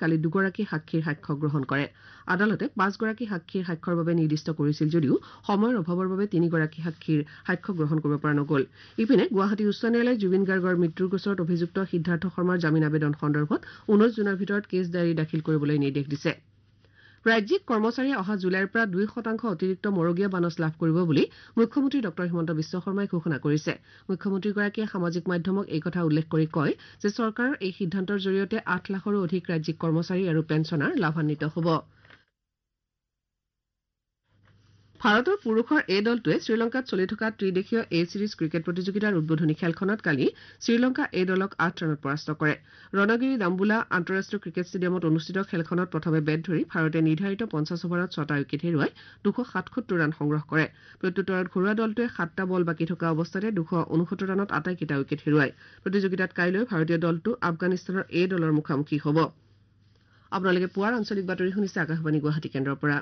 কালি দুগৰাকী সাক্ষীৰ সাক্ষ্য গ্ৰহণ কৰে আদালতে 5 গৰাকী সাক্ষীৰ সাক্ষ্যৰ বাবে নিৰ্দিষ্ট কৰিছিল যদিও সময়ৰ অভাৱৰ বাবে 3 গৰাকী সাক্ষীৰ সাক্ষ্য গ্ৰহণ কৰিব পৰা নগ'ল ইপিনে গুৱাহাটী উচ্চ ন্যায়ালয়ে জুবিন গাৰ্গৰ মৃত্যুৰ গোচৰত অভিযুক্ত সিদ্ধাৰ্থ শৰ্মাৰ জামিন আবেদন সন্দৰ্ভত 19 জুনৰ ভিতৰত কেছ ডায়েৰী দাখিল কৰিবলৈ নিৰ্দেশ দিছে ৰাজ্যিক কৰ্মচাৰীয়ে অহা জুলাইৰ পৰা 2% অতিৰিক্ত মৰগীয়া বানচ লাভ কৰিব বুলি মুখ্যমন্ত্ৰী ডক্টৰ হিমন্ত বিশ্ব শৰ্মাই ঘোষণা কৰিছে মুখ্যমন্ত্ৰীগৰাকীয়ে সামাজিক মাধ্যমক এই কথা উল্লেখ কৰি কয় যে চৰকাৰৰ এই সিদ্ধান্তৰ জৰিয়তে 8 লাখৰো অধিক ৰাজ্যিক কৰ্মচাৰী আৰু পেঞ্চনাৰ লাভান্বিত হ'ব ভাৰতৰ পুৰুষৰ এ দলটোৱে শ্ৰীলংকাত চলি থকা ত্ৰিদেশীয় এ ছিৰিজ ক্ৰিকেট প্ৰতিযোগিতাৰ উদ্বোধনী খেলখনত কালি শ্ৰীলংকা এ দলক 8 ৰানত পৰাস্ত কৰে ৰণগিৰি দাম্বুলা আন্তঃৰাষ্ট্ৰীয় ক্ৰিকেট ষ্টেডিয়ামত অনুষ্ঠিত খেলখনত প্ৰথমে বেট ধৰি ভাৰতে নিৰ্ধাৰিত 50 অভাৰত 6টা উইকেট হেৰুৱাই 277 ৰান সংগ্ৰহ কৰে প্ৰত্যুত্তৰত ঘৰুৱা দলটোৱে 7টা বল বাকী থকা অৱস্থাতে 269 ৰানত আটাইকেইটা উইকেট হেৰুৱায় প্ৰতিযোগিতাত কাইলৈ ভাৰতীয় দলটো আফগানিস্তানৰ এ দলৰ মুখামুখি হ'ব আপোনালোকে পুৱাৰ আঞ্চলিক বাতৰি শুনিছে আকাশবাণী গুৱাহাটী কেন্দ্ৰৰ পৰা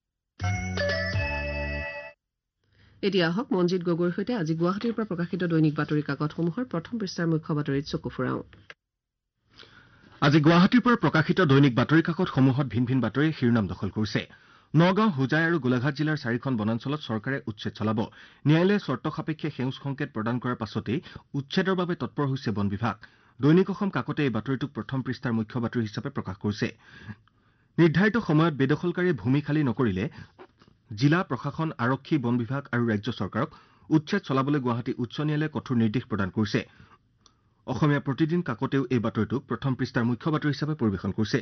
এতিয়া আহক মনজিত গগৈৰ সৈতে আজি গুৱাহাটীৰ পৰা প্ৰকাশিত দৈনিক বাতৰি কাকতসমূহৰ প্ৰথম পৃষ্ঠাৰ মুখ্য বাতৰিত চকু ফুৰাওঁ আজি গুৱাহাটীৰ পৰা প্ৰকাশিত দৈনিক বাতৰি কাকতসমূহত ভিন ভিন বাতৰিয়ে শিৰোনাম দখল কৰিছে নগাঁও হোজাই আৰু গোলাঘাট জিলাৰ 4খন বনাঞ্চলত চৰকাৰে উচ্ছেদ চলাব ন্যায়ালয়ে চৰ্ত সাপেক্ষে সেউজ সংকেত প্ৰদান কৰাৰ পাছতেই উচ্ছেদৰ বাবে তৎপৰ হৈছে বন বিভাগ দৈনিক অসম কাকতে এই বাতৰিটোক প্ৰথম পৃষ্ঠাৰ মুখ্য বাতৰি হিচাপে প্ৰকাশ কৰিছে নিৰ্ধাৰিত সময়ত বেদখলকাৰীয়ে ভূমি খালী নকৰিলে জিলা প্ৰশাসন আৰক্ষী বন বিভাগ আৰু ৰাজ্য চৰকাৰক উচ্ছেদ চলাবলৈ গুৱাহাটী উচ্চ ন্যায়ালয়ে কঠোৰ নিৰ্দেশ প্ৰদান কৰিছে অসমীয়া প্ৰতিদিন কাকতেও এই বাতৰিটোক প্ৰথম পৃষ্ঠাৰ মুখ্য বাতৰি হিচাপে পৰিৱেশন কৰিছে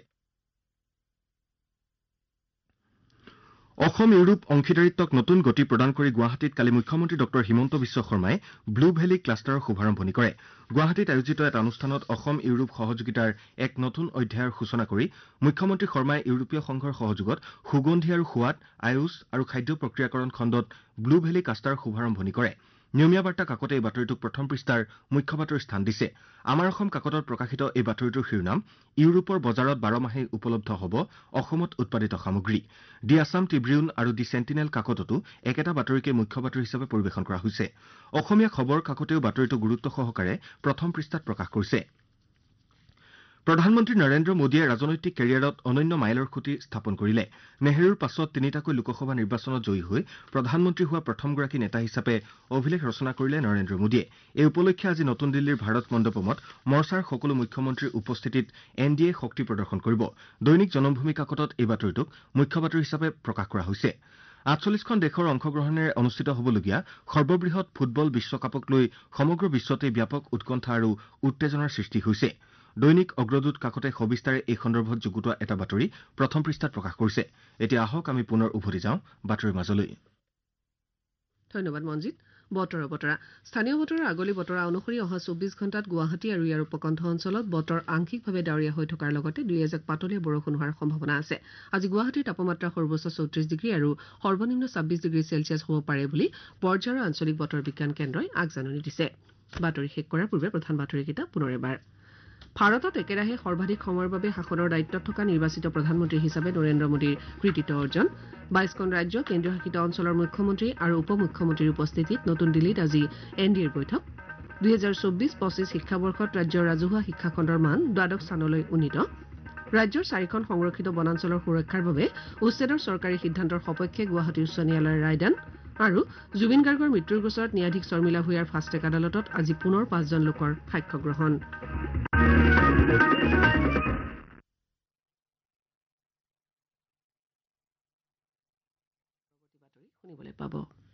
অসম ইউৰোপ অংশীদাৰিত্বক নতুন গতি প্ৰদান কৰি গুৱাহাটীত কালি মুখ্যমন্ত্ৰী ডক্টৰ হিমন্ত বিশ্ব শৰ্মাই ব্লু ভেলী ক্লাষ্টাৰৰ শুভাৰম্ভণি কৰে গুৱাহাটীত আয়োজিত এটা অনুষ্ঠানত অসম ইউৰোপ সহযোগিতাৰ এক নতুন অধ্যায়ৰ সূচনা কৰি মুখ্যমন্ত্ৰী শৰ্মাই ইউৰোপীয় সংঘৰ সহযোগত সুগন্ধি আৰু সোৱাদ আয়ুষ আৰু খাদ্য প্ৰক্ৰিয়াকৰণ খণ্ডত ব্লু ভেলী ক্লাষ্টাৰৰ শুভাৰম্ভণি কৰে নিয়মীয়া বাৰ্তা কাকতে এই বাতৰিটোক প্ৰথম পৃষ্ঠাৰ মুখ্য বাতৰিৰ স্থান দিছে আমাৰ অসম কাকতত প্ৰকাশিত এই বাতৰিটোৰ শিৰোনাম ইউৰোপৰ বজাৰত 12 মাহেই উপলব্ধ হ'ব অসমত উৎপাদিত সামগ্ৰী দি আছাম ট্ৰিবিউন আৰু দি চেণ্টিনেল কাকততো একেটা বাতৰিকে মুখ্য বাতৰি হিচাপে পৰিৱেশন কৰা হৈছে অসমীয়া খবৰ কাকতেও বাতৰিটো গুৰুত্ব সহকাৰে প্ৰথম পৃষ্ঠাত প্ৰকাশ কৰিছে প্ৰধানমন্ত্ৰী নৰেন্দ্ৰ মোদীয়ে ৰাজনৈতিক কেৰিয়াৰত অনন্য মাইলৰ খুঁটি স্থাপন কৰিলে নেহৰুৰ পাছত তিনিটাকৈ লোকসভা নিৰ্বাচনত জয়ী হৈ প্ৰধানমন্ত্ৰী হোৱা প্ৰথমগৰাকী নেতা হিচাপে অভিলেখ ৰচনা কৰিলে নৰেন্দ্ৰ মোদীয়ে এই উপলক্ষে আজি নতুন দিল্লীৰ ভাৰত মণ্ডপমত মৰ্চাৰ সকলো মুখ্যমন্ত্ৰীৰ উপস্থিতিত এনডিএ শক্তি প্ৰদৰ্শন কৰিব দৈনিক জনমভূমি কাকতত এই বাতৰিটোক মুখ্য বাতৰি হিচাপে প্ৰকাশ কৰা হৈছে 48খন দেশৰ অংশগ্ৰহণেৰে অনুষ্ঠিত হ'বলগীয়া সৰ্ববৃহৎ ফুটবল বিশ্বকাপক লৈ সমগ্ৰ বিশ্বতে ব্যাপক উৎকণ্ঠা আৰু উত্তেজনাৰ সৃষ্টি হৈছে দৈনিক অগ্ৰদূত কাকতে সবিস্তাৰে এই সন্দৰ্ভত যুগুতোৱা এটা বাতৰি প্ৰথম পৃষ্ঠাত প্ৰকাশ কৰিছে এতিয়া আহক আমি পুনৰ উভতি যাওঁ বাতৰিৰ মাজলৈ ধন্যবাদ মনজিত বতৰৰ বতৰা স্থানীয় বতৰৰ আগলি বতৰা অনুসৰি অহা 24 ঘণ্টাত গুৱাহাটী আৰু ইয়াৰ উপকণ্ঠ অঞ্চলত বতৰ আংশিকভাৱে ডাৱৰীয়া হৈ থকাৰ লগতে দুই এজাক পাতলীয়া বৰষুণ হোৱাৰ সম্ভাৱনা আছে আজি গুৱাহাটীৰ তাপমাত্ৰা সৰ্বোচ্চ 34 ডিগ্ৰী আৰু সৰ্বনিম্ন 26 ডিগ্ৰী চেলছিয়াছ হ'ব পাৰে বুলি পৰ্যায়ৰ আঞ্চলিক বতৰ বিজ্ঞান কেন্দ্ৰই আগজাননী দিছে বাতৰি শেষ কৰাৰ পূৰ্বে প্ৰধান বাতৰিকেইটা পুনৰ এবাৰ ভাৰতত একেৰাহে সৰ্বাধিক সময়ৰ বাবে শাসনৰ দায়িত্বত থকা নিৰ্বাচিত প্ৰধানমন্ত্ৰী হিচাপে নৰেন্দ্ৰ মোদীৰ কৃতিত্ব অৰ্জন 22খন ৰাজ্য কেন্দ্ৰীয় শাসিত অঞ্চলৰ মুখ্যমন্ত্ৰী আৰু উপ মুখ্যমন্ত্ৰীৰ উপস্থিতিত নতুন দিল্লীত আজি এনডিএৰ বৈঠক 2024-25 শিক্ষাবৰ্ষত ৰাজ্যৰ ৰাজহুৱা শিক্ষাখণ্ডৰ মান দ্বাদশ স্থানলৈ উন্নীত ৰাজ্যৰ 4খন সংৰক্ষিত বনাঞ্চলৰ সুৰক্ষাৰ বাবে উচ্ছেদৰ চৰকাৰী সিদ্ধান্তৰ সপক্ষে গুৱাহাটী উচ্চ ন্যায়ালয়ৰ ৰায়দান আৰু জুবিন গাৰ্গৰ মৃত্যুৰ গোচৰত ন্যায়াধীশ শৰ্মিলা ভূঞাৰ ফাষ্টেক আদালতত আজি পুনৰ 5জন লোকৰ সাক্ষ্য গ্ৰহণ শুনিবলৈ পাব